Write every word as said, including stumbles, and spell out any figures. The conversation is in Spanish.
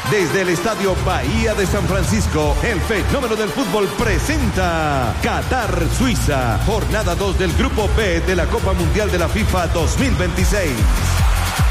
Desde el Estadio Bahía de San Francisco, el fenómeno del fútbol presenta Qatar, Suiza, jornada dos del Grupo B de la Copa Mundial de la FIFA dos mil veintiséis.